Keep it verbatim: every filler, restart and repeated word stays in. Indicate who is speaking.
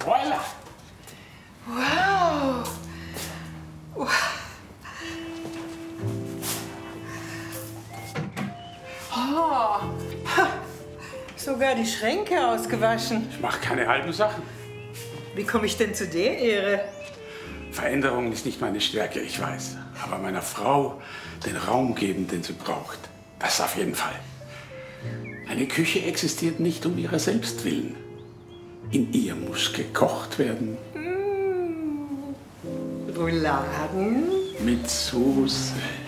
Speaker 1: Voila!
Speaker 2: Wow! Wow. Oh. Ha. Sogar die Schränke ausgewaschen.
Speaker 1: Ich mache keine halben Sachen.
Speaker 2: Wie komme ich denn zu der Ehre?
Speaker 1: Veränderung ist nicht meine Stärke, ich weiß. Aber meiner Frau den Raum geben, den sie braucht. Das auf jeden Fall. Eine Küche existiert nicht um ihrer selbst willen. In ihr muss gekocht werden.
Speaker 2: Mmh. Rouladen.
Speaker 1: Mit Soße.